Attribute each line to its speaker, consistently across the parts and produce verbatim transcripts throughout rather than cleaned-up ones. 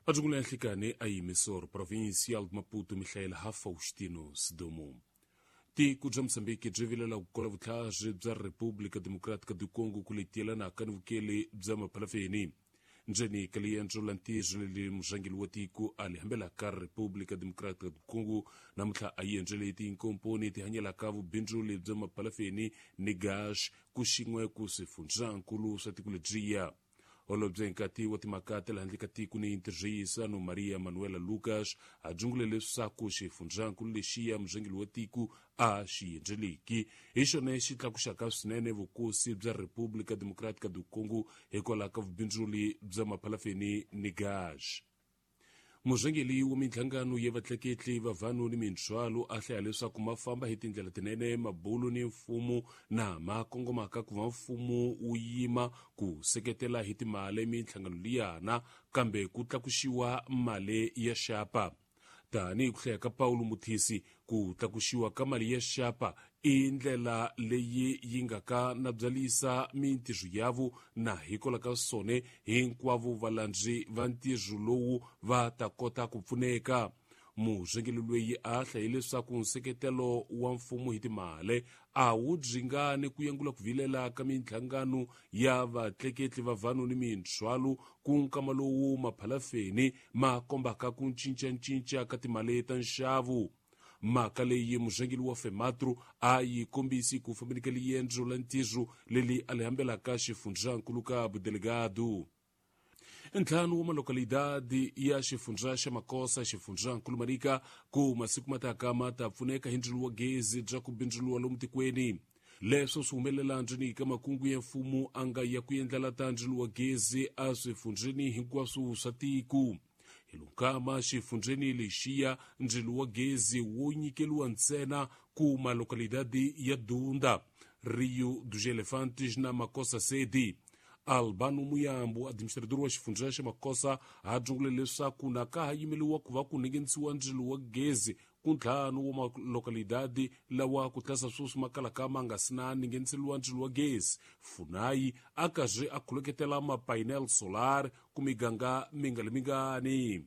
Speaker 1: Ajungula nhlikane a emissor provincial de Maputo Michael Faustino Sidomo. Ti kuja Msambiki jivilela kukola vutlaji bza República Democrática do Congo kulitiela na kanvukele bza mapalafeni. Njeni kalienjo lantijele li mjangili watiku alihambela ka República Democrática do Congo na mtla ayenjele ti inkomponi ti hanyela kavu binjo li bza mapalafeni negash kushingwe kusifunjankulu satikulejia. Olobzenkati watimakate lahandlikati kuni interjisa no Maria Manuela Lucas ajungule le saku shifunjanku leshia mjengili watiku a shienjeliki isho ne shitla kushaka snene vukusi bza República Democrática do Congo ekola kavbinjuli bza mapalafeni negash. Mujangeli wa mintlangano ya vatleketli va vanu ni mintswalo ahle alesa kumafamba hi tindlela tinene mabulu ni mfumo na makongo maka kuva mfumo uyima ku seketela hi timale mintlangano liyana kambe ku tlakuxiwa male ya xapa. Tani ku hleka Paulo Muthisi ku tlakuxiwa ka mali ya xapa i ndlela leyi yi nga ka nabyalisa mintirho yavu na hikola ka sone hinkwavo valandzi va ntirho lowu va ta kota ku pfuneka. Mujengeli loyi a hlayile leswaku nseketelo wa mfumo hi timale a wu bzingane ku yengula ku vilela ka mintlangano ya vatleketli va vanu ni mintswalo ku nkama lowu maphalafeni ma kombaka ku ncincancinca ka timale ta nxavo. Maka leyi mujengeli wa FEMATRO a yi kombisi ku fambeleka liendzo la ntirho leli alihambelaka xifundzhankulu ka Cabo Delgado. Ntlhanu wa malokalidadi ya xifundzha xa Makosa xifundzhankulu Marika ku masiku mataka mata pfuneka hi ndlela wa gezi bya ku bindzuluwa lomu tikweni. Leswo swi humelela njeni ka makungu ya mfumo anga ya ku endlela ta ndlela wa gezi a swifundzeni hinkwaswo swa tiko. Hilunkama xifundzeni lexiya ndlela wa gezi wo nyikeliwa ntsena ku malokalidadi ya Dunda, Rio dos Elefantes na Makosa Sedi. Albano Muyambo, administrador wa xifundzha xa Makosa, a jungule leswaku na ka hayimeliwa ku va ku ningenisiwa ndlela wa gezi ku ntlhanu wa malokalidadi lawa ku tlasa swoswi makalaka ma nga sina ningeniseliwa ndlela wa gezi. Funayi a kaje a khuleketela mapainel solar ku miganga mingalemingani.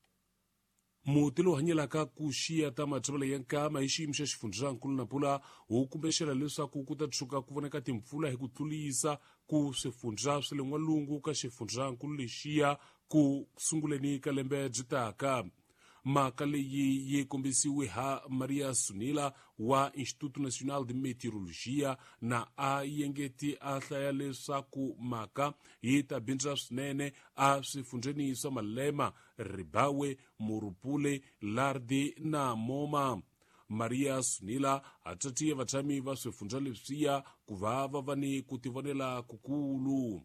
Speaker 1: Muti lo hanyelaka ku xiya ta matshavela ya nkama hi xiyimo xa xifundzhankulu na pula wu kumbexela leswaku ku ta tshuka ku voneka timpfula hi ku tlulisa ku swifundza swa le n'walungu ka xifundzhankulu lexiya ku sunguleni ka lembe byi taka. Maka leyi yi kombisiwe ha Maria Sunila wa Instituto Nacional de Meteorologia na a yengeti a hlaya leswaku maka yi ta bindza swinene a swifundzeni swa Malema, Ribawe, Murupule, Lardi na Moma. Maria Sunila a tatiye vatshami va swifundza leswiya ku va va va ni ku tivonela kukulu.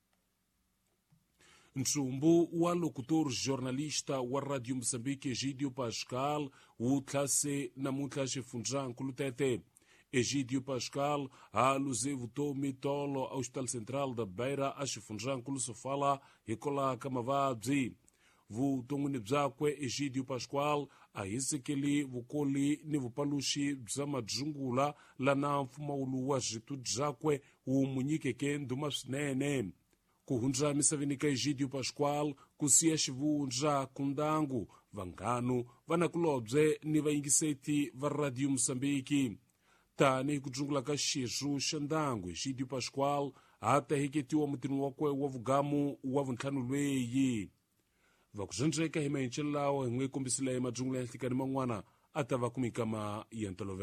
Speaker 1: Ntsumbu wa locutor jornalista wa Radio Moçambique Egídio Pascal wu tlhase namuntlha xifundzhankulu tete. Egídio Pascal a luze vutomi tolo a Hospital Central da Beira a xifundzhankulu sofala hikola ka mavabyi. Vuton'wini byakwe Egídio Pascal a hisekeli vukoli ni vupaluxi bya madzungula lana mpfumawulo wa byitu byakwe wu munyikeke ndhuma swinene. Kuhundza misaveni ka Egídio Pascal ku siya xivundza ku ndangu vanghanu vanakulobye ni vayingiseti va Radio Moçambique. Tani ku dzungula ka xirhu xa ndangu Egídio Pascal a ta heketiwa mutini wakwe wa vugamu wa vuntlhanu lweyi. Va ku zhendzeka hi mahincelelawa hi n'wi kombisile madzungula ya nhlikani man'wana a ta va kumikama ya ntolovelo.